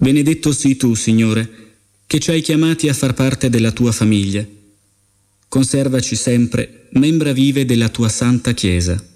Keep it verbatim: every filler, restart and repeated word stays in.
Benedetto sii tu, Signore, che ci hai chiamati a far parte della tua famiglia. Conservaci sempre membra vive della tua santa Chiesa.